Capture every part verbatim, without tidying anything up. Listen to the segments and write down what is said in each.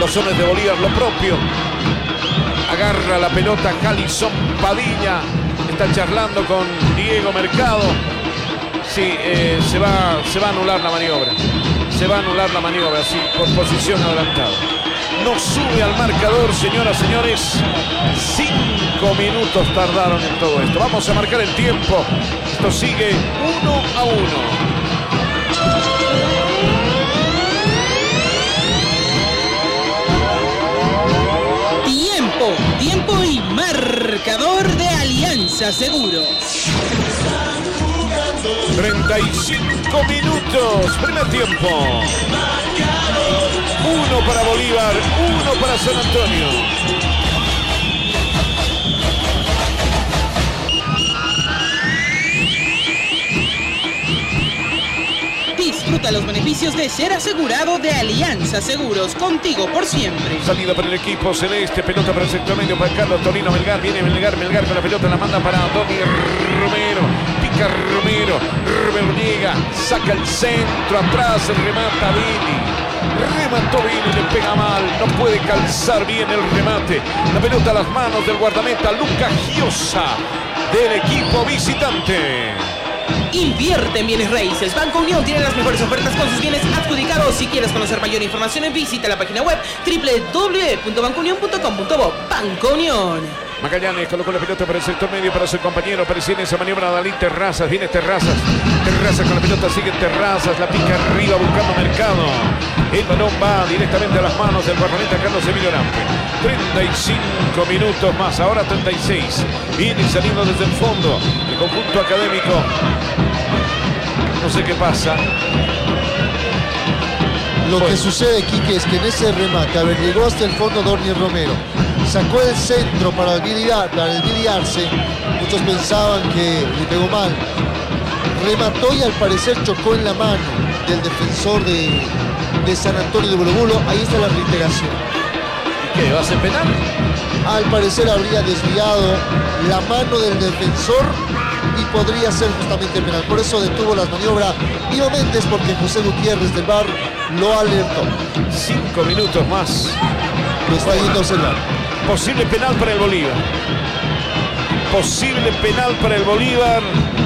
los hombres de Bolívar lo propio. Agarra la pelota Jalison Padilla. Está charlando con Diego Mercado. Sí, eh, se, va, se va a anular la maniobra. Se va a anular la maniobra, sí, por posición adelantada. No sube al marcador, señoras, señores. Cinco minutos tardaron en todo esto. Vamos a marcar el tiempo. Esto sigue uno a uno. Tiempo, tiempo y marcador de Alianza Seguros. treinta y cinco minutos, primer tiempo. Uno para Bolívar, uno para San Antonio. Disfruta los beneficios de ser asegurado de Alianza Seguros, contigo por siempre. Salida para el equipo celeste, pelota para el sector medio para Carlos Torino Melgar, viene Melgar, Melgar con la pelota, la manda para Doni Romero, pica Romero, Romero llega, saca el centro, atrás, remata Vini, remató Vini, le pega mal, no puede calzar bien el remate, la pelota a las manos del guardameta Luca Giosa del equipo visitante. Invierte en bienes raíces. Banco Unión tiene las mejores ofertas con sus bienes adjudicados. Si quieres conocer mayor información, visita la página web doble u doble u doble u punto banco unión punto com punto bo. Banco Unión. Magallanes colocó la pelota para el sector medio para su compañero. Aparece en esa maniobra Dalí Terrazas. Viene Terrazas. Terrazas con la pelota. Sigue Terrazas. La pica arriba buscando Mercado. El balón va directamente a las manos del guardameta Carlos Emilio Lampe. treinta y cinco minutos más. Ahora treinta y seis. Viene saliendo desde el fondo el conjunto académico. No sé qué pasa. Lo bueno. que sucede, Quique, es que en ese remate, a ver, llegó hasta el fondo Dorni Romero. Sacó el centro para desviarse. Muchos pensaban que le pegó mal. Remató y al parecer chocó en la mano del defensor de, de San Antonio de Bolo Bolo. Ahí está la reiteración. ¿Y qué? ¿Va a ser penal? Al parecer habría desviado la mano del defensor y podría ser justamente penal. Por eso detuvo la maniobra Ivo Méndez, porque José Gutiérrez del V A R lo alertó. Cinco minutos más. Lo está yendo a observar. Posible penal para el Bolívar. Posible penal para el Bolívar.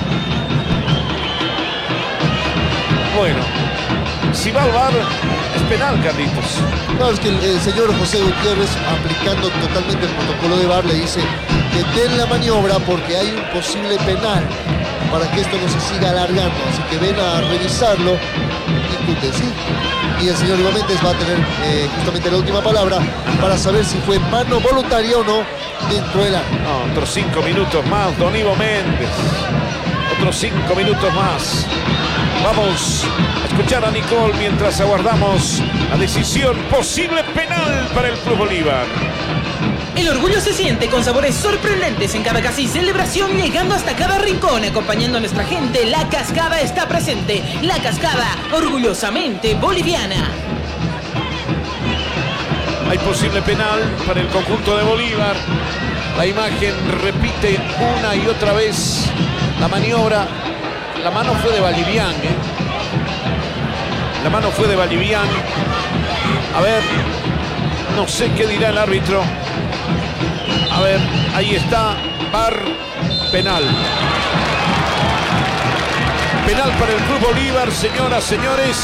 Bueno, si va al V A R, es penal, Carlitos. Claro, es que el, el señor José Gutiérrez, aplicando totalmente el protocolo de V A R, le dice: detén la maniobra porque hay un posible penal para que esto no se siga alargando. Así que ven a revisarlo y cumple, ¿sí? Y el señor Ivo Méndez va a tener eh, justamente la última palabra para saber si fue mano voluntaria o no dentro del área. No, otros cinco minutos más, don Ivo Méndez. Otros cinco minutos más. Vamos a escuchar a Nicole mientras aguardamos la decisión. Posible penal para el Club Bolívar. El orgullo se siente con sabores sorprendentes en cada casa y celebración, llegando hasta cada rincón, acompañando a nuestra gente. La Cascada está presente. La Cascada, orgullosamente boliviana. Hay posible penal para el conjunto de Bolívar. La imagen repite una y otra vez la maniobra. La mano fue de Vallivian, ¿eh? La mano fue de Vallivian. A ver, no sé qué dirá el árbitro. A ver, ahí está, V A R, penal. Penal para el Club Bolívar, señoras, señores.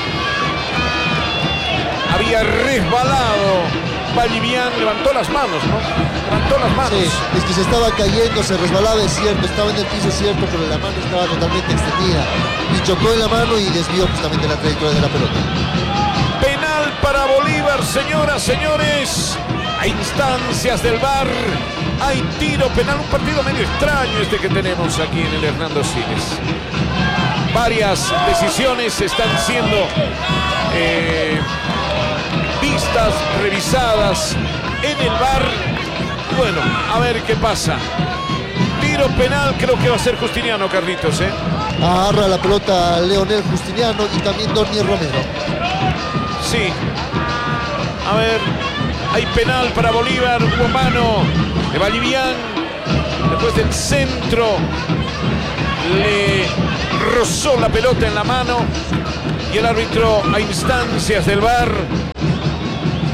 Había resbalado Vallivian, levantó las manos, ¿no? Levantó las manos. Sí, es que se estaba cayendo, se resbalaba, es cierto, estaba en el piso, es cierto, pero la mano estaba totalmente extendida. Y chocó en la mano y desvió justamente la trayectoria de la pelota. Penal para Bolívar, señoras, señores. A instancias del V A R, hay tiro penal, un partido medio extraño este que tenemos aquí en el Hernando Siles. Varias decisiones están siendo eh, vistas, revisadas en el V A R. Bueno, a ver qué pasa. Tiro penal, creo que va a ser Justiniano, Carlitos, ¿eh? Agarra la pelota Leonel Justiniano y también Dorni Romero. Sí. A ver. Hay penal para Bolívar, hubo mano de Vallivian. Después del centro le rozó la pelota en la mano y el árbitro, a instancias del V A R,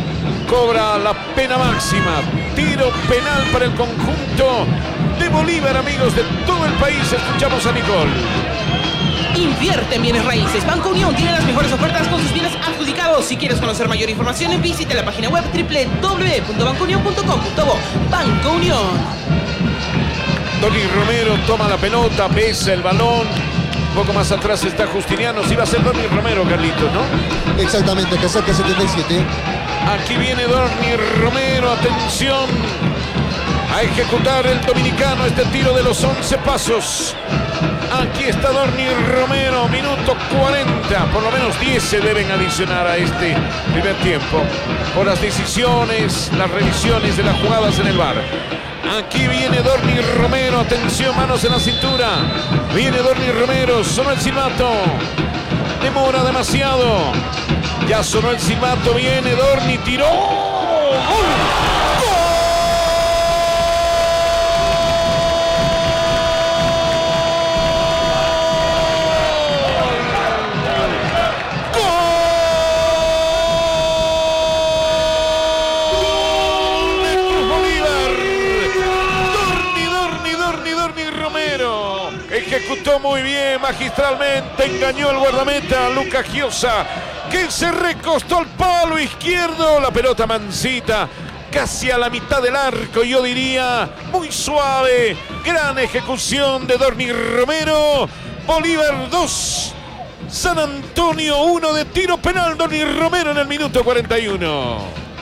cobra la pena máxima. Tiro penal para el conjunto de Bolívar, amigos de todo el país. Escuchamos a Nicole. Invierte en bienes raíces. Banco Unión tiene las mejores ofertas con sus bienes adjudicados. Si quieres conocer mayor información, visite la página web doble u doble u doble u punto banco unión punto com punto bo. Banco Unión. Donny Romero toma la pelota, pesa el balón. Un poco más atrás está Justiniano. Sí va a ser Donny Romero, Carlitos, ¿no? Exactamente, que saca setenta y siete. Aquí viene Donny Romero. Atención. A ejecutar el dominicano este tiro de los once pasos. Aquí está Donny Romero, minuto cuarenta. Por lo menos diez se deben adicionar a este primer tiempo por las decisiones, las revisiones de las jugadas en el V A R. Aquí viene Donny Romero, atención, manos en la cintura. Viene Donny Romero, sonó el silbato. Demora demasiado. Ya sonó el silbato, viene Donny, tiró. ¡Gol! Ejecutó muy bien, magistralmente, engañó al guardameta Lucas Giosa, que se recostó al palo izquierdo, la pelota mansita, casi a la mitad del arco, yo diría, muy suave, gran ejecución de Donny Romero. Bolívar dos, San Antonio uno de tiro penal, Donny Romero en el minuto cuarenta y uno.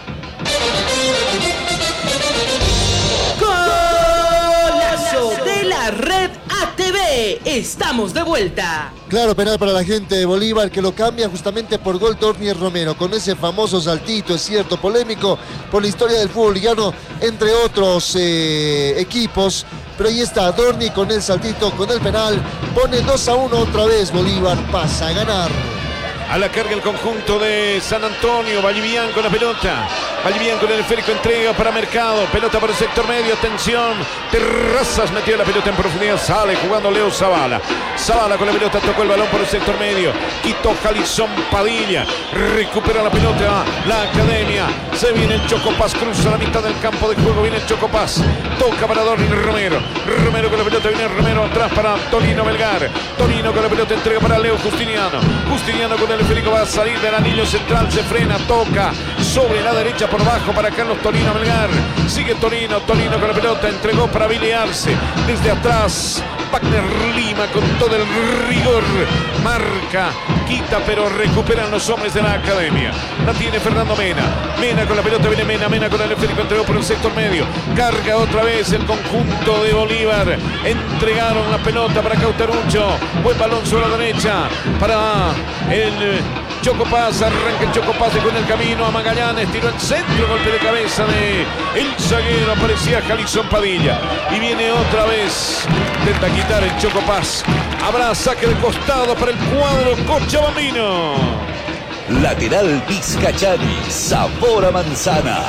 Golazo de la Red A T V. Estamos de vuelta. Claro, penal para la gente de Bolívar, que lo cambia justamente por gol Donny Romero, con ese famoso saltito, es cierto, polémico por la historia del fútbol boliviano, entre otros eh, equipos. Pero ahí está Donny con el saltito, con el penal, pone dos a uno otra vez. Bolívar pasa a ganar. A la carga el conjunto de San Antonio. Vallivian con la pelota. Vallivian con el esférico, entrega para Mercado. Pelota por el sector medio, atención. Terrazas metió la pelota en profundidad. Sale jugando Leo Zavala. Zavala con la pelota, tocó el balón por el sector medio. Quitó Jalison Padilla. Recupera la pelota la Academia. Se viene el Chocopaz, cruza la mitad del campo de juego. Viene el Chocopaz. Toca para Donny Romero. Romero con la pelota, viene Romero atrás para Tonino Melgar. Tonino con la pelota, entrega para Leo Justiniano. Justiniano con el esférico, va a salir del anillo central, se frena, toca sobre la derecha por bajo para Carlos Tonino Melgar. Sigue Tonino, Tonino con la pelota, entregó para Billy Arce. Desde atrás, Wagner Lima con todo el rigor. Marca, quita, pero recuperan los hombres de la Academia. La tiene Fernando Mena. Mena con la pelota, viene Mena. Mena con el esférico, entregó por el sector medio. Carga otra vez el conjunto de Bolívar. Entregaron la pelota para Cauterucho. Buen balón sobre la derecha para el Chocopaz. Arranca el Chocopaz con el camino a Magallanes. Tiró el centro, golpe de cabeza de el zaguero. Aparecía Jalison Padilla. Y viene otra vez. Intenta quitar el Chocopaz. Habrá saque de costado para el cuadro cochabambino. Lateral Vizcachani, sabor a manzana.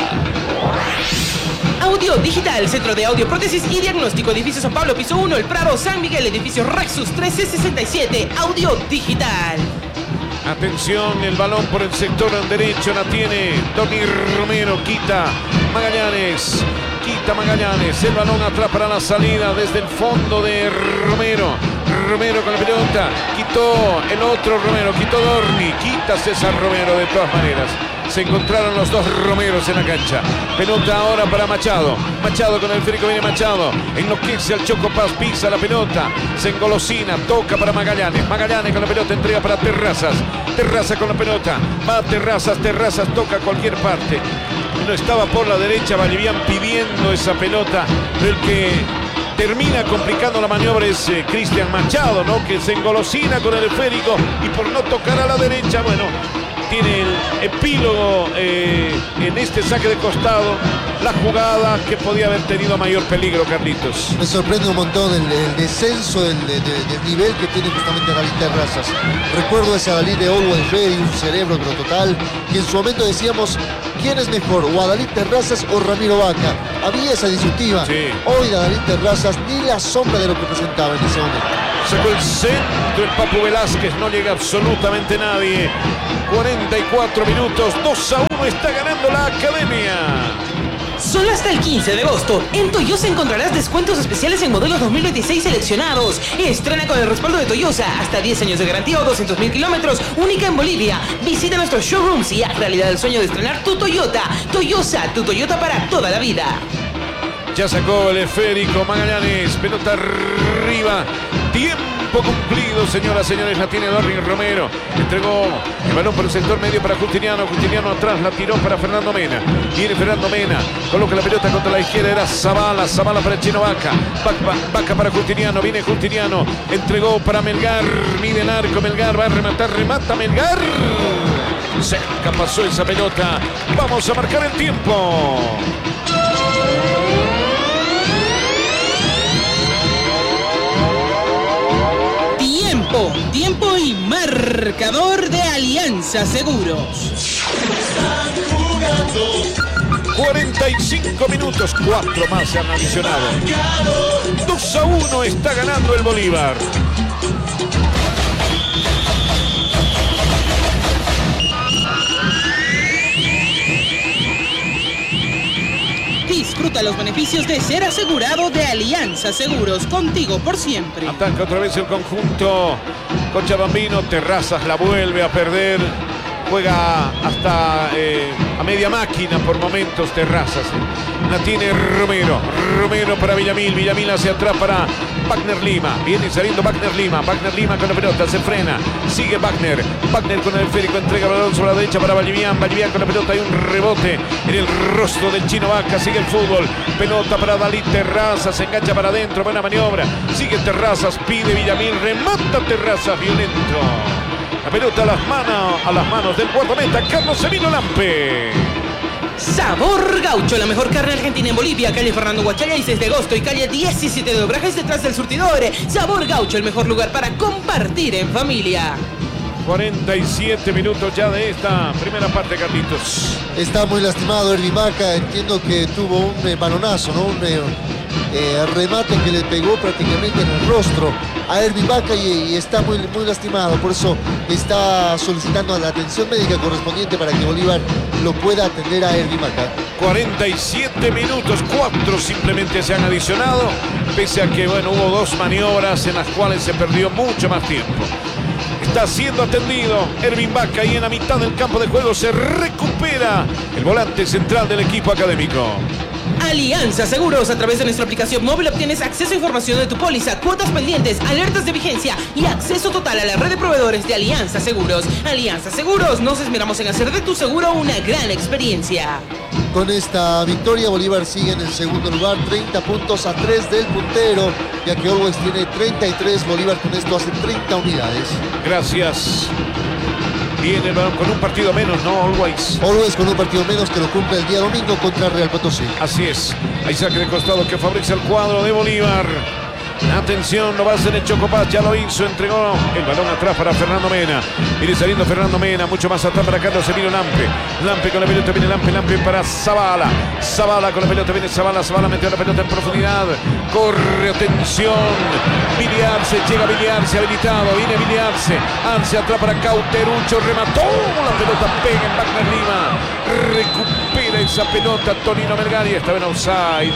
Audio Digital, Centro de Audio, Prótesis y Diagnóstico, Edificio San Pablo, Piso uno, El Prado, San Miguel, Edificio Rexus trece sesenta y siete, Audio Digital. Atención, el balón por el sector derecho la tiene Donny Romero, quita Magallanes, quita Magallanes, el balón atrás para la salida desde el fondo de Romero. Romero con la pelota, quitó el otro Romero, quitó Donny, quita César Romero de todas maneras. Se encontraron los dos Romeros en la cancha. Pelota ahora para Machado. Machado con el esférico, viene Machado. Enloquece al Chocopaz, pisa la pelota. Se engolosina, toca para Magallanes. Magallanes con la pelota, entrega para Terrazas. Terrazas con la pelota. Va a Terrazas, Terrazas toca a cualquier parte. No estaba por la derecha Vallivian pidiendo esa pelota. Pero el que termina complicando la maniobra es eh, Cristian Machado, ¿no? Que se engolosina con el esférico y por no tocar a la derecha, bueno, tiene el epílogo eh, en este saque de costado, la jugada que podía haber tenido mayor peligro, Carlitos. Me sorprende un montón el, el descenso del, de, de, del nivel que tiene justamente Adalid Terrazas. Recuerdo ese Adalid de Always Ready, un cerebro pero total, y en su momento decíamos, ¿quién es mejor, o Adalid Terrazas o Ramiro Vaca? Había esa disyuntiva. Sí. Hoy Adalid Terrazas ni la sombra de lo que presentaba en ese momento. Sacó el centro el Papu Velázquez, no llega absolutamente nadie. cuarenta y cuatro minutos, dos a uno está ganando la Academia. Solo hasta el quince de agosto, en Toyosa encontrarás descuentos especiales en modelos dos mil veintiséis seleccionados. Estrena con el respaldo de Toyosa, hasta diez años de garantía o doscientos mil kilómetros, única en Bolivia. Visita nuestros showrooms y haz realidad el sueño de estrenar tu Toyota. Toyosa, tu Toyota para toda la vida. Ya sacó el esférico Magallanes, pelota arriba, tiempo cumplido, señoras, señores, la tiene Darwin Romero, entregó el balón por el sector medio para Justiniano, Justiniano atrás, la tiró para Fernando Mena, viene Fernando Mena, coloca la pelota contra la izquierda, era Zavala, Zavala para el Chino Vaca, Vaca, Vaca para Justiniano, viene Justiniano, entregó para Melgar, mide el arco, Melgar va a rematar, remata Melgar, cerca pasó esa pelota, vamos a marcar el tiempo. Tiempo, tiempo y marcador de Alianza Seguros. cuarenta y cinco minutos, cuatro más se han adicionado. dos a uno está ganando el Bolívar. Disfruta los beneficios de ser asegurado de Alianza Seguros, contigo por siempre. Ataca otra vez el conjunto cochabambino, Terrazas la vuelve a perder, juega hasta eh, a media máquina por momentos Terrazas. La tiene Romero, Romero para Villamil, Villamil hacia atrás para Wagner Lima, viene saliendo Wagner Lima, Wagner Lima con la pelota, se frena, sigue Wagner, Wagner con el esférico, entrega el balón sobre la derecha para Vallivian, Vallivian con la pelota, hay un rebote en el rostro del Chino Vaca, sigue el fútbol, pelota para Dalí Terrazas, se engancha para adentro, buena maniobra, sigue Terrazas, pide Villamil, remata Terrazas, violento. La pelota a las manos, a las manos del guardameta Carlos Emilio Lampe. Sabor Gaucho, la mejor carne argentina en Bolivia, calle Fernando Huachaya y seis de agosto y calle diecisiete de Obrajes detrás del surtidor. Sabor Gaucho, el mejor lugar para compartir en familia. cuarenta y siete minutos ya de esta primera parte, Carlitos. Está muy lastimado Ervin Vaca, entiendo que tuvo un eh, balonazo, ¿no? Un eh, eh, remate que le pegó prácticamente en el rostro a Ervin Vaca y, y está muy, muy lastimado, por eso está solicitando la atención médica correspondiente para que Bolívar lo pueda atender a Ervin Vaca. cuarenta y siete minutos, cuatro simplemente se han adicionado, pese a que bueno, hubo dos maniobras en las cuales se perdió mucho más tiempo. Está siendo atendido Ervin Vaca y en la mitad del campo de juego se recupera el volante central del equipo académico. Alianza Seguros, a través de nuestra aplicación móvil obtienes acceso a información de tu póliza, cuotas pendientes, alertas de vigencia y acceso total a la red de proveedores de Alianza Seguros. Alianza Seguros, nos esmeramos en hacer de tu seguro una gran experiencia. Con esta victoria Bolívar sigue en el segundo lugar, treinta puntos a tres del puntero, ya que Always tiene treinta y tres, Bolívar con esto hace treinta unidades. Gracias. Viene con un partido menos, ¿no? Always. Always con un partido menos que lo cumple el día domingo contra Real Potosí. Así es. Hay saque de costado que fabrica el cuadro de Bolívar. Atención, lo va a hacer el Chocopaz, ya lo hizo, entregó el balón atrás para Fernando Mena. Viene saliendo Fernando Mena, mucho más atrás para Carlos Emilio Lampe. Lampe con la pelota, viene Lampe, Lampe para Zavala. Zavala con la pelota, viene Zavala, Zavala metió la pelota en profundidad. Corre, atención. Viliarse, llega Viliarse, habilitado, viene Viliarse. Arce atrás para Cauterucho, remató, la pelota pega en Wagner Lima. Recupera esa pelota Tonino Melgar y estaba en offside.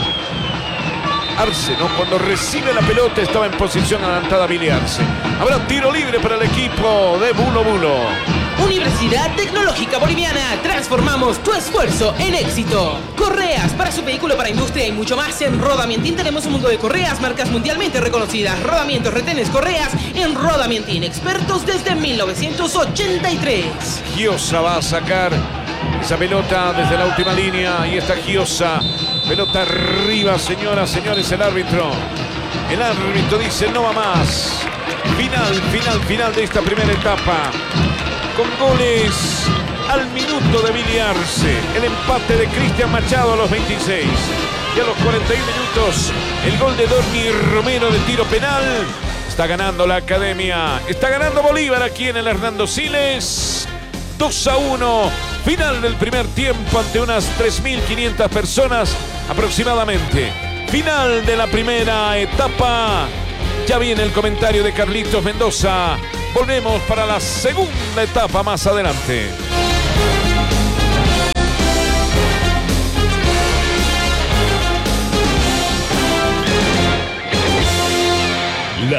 Arce, ¿no? Cuando recibe la pelota estaba en posición adelantada Billy Arce. Habrá tiro libre para el equipo de Bulo Bulo. Universidad Tecnológica Boliviana, transformamos tu esfuerzo en éxito. Correas para su vehículo, para industria y mucho más. En Rodamientín tenemos un mundo de correas, marcas mundialmente reconocidas. Rodamientos, retenes, correas en Rodamientín, expertos desde mil novecientos ochenta y tres. Giosa va a sacar esa pelota desde la última línea. Y está Giosa. Pelota arriba, señoras, señores, el árbitro. El árbitro dice no va más. Final, final, final de esta primera etapa. Con goles al minuto de Billy Arce. El empate de Cristian Machado a los veintiséis. Y a los cuarenta y uno minutos, el gol de Dorni Romero de tiro penal. Está ganando la Academia. Está ganando Bolívar aquí en el Hernando Siles. dos a uno. Final del primer tiempo ante unas tres mil quinientas personas aproximadamente. Final de la primera etapa. Ya viene el comentario de Carlitos Mendoza. Volvemos para la segunda etapa más adelante.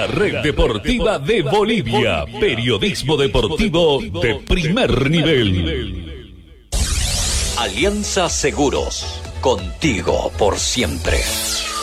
La red deportiva de Bolivia. Periodismo deportivo de primer nivel. Alianza Seguros. Contigo por siempre.